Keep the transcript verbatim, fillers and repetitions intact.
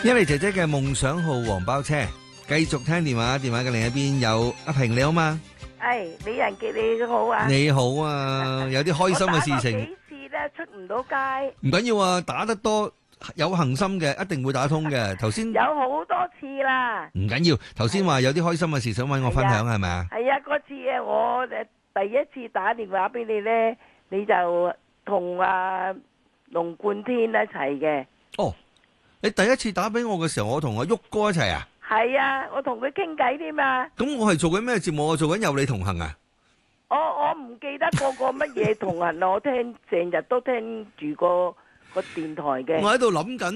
因為姐姐嘅夢想號黃包車，繼續聽電話，電話嘅另一邊有阿平，你好嘛？ 誒，李仁傑你好啊！ 你好啊，有啲開心嘅事情。 我打過幾次咧，出唔到街。 唔緊要啊，打得多有恒心嘅，一定會打通嘅。頭先有好多次啦。 唔緊要，頭先話有啲開心嘅事想揾我分享係咪啊？ 係啊，嗰次啊，我誒第一次打電話俾你咧，你就同阿龍冠天一齊嘅。 哦，你第一次打俾我嘅時候，我同阿旭哥一齊啊？ 係啊，我同佢傾偈添嘛。 咁我係做緊咩節目？我做緊有你同行啊？ 我我唔記得個個乜嘢同行，我聽成日都聽住個個電台嘅。 我喺度諗緊。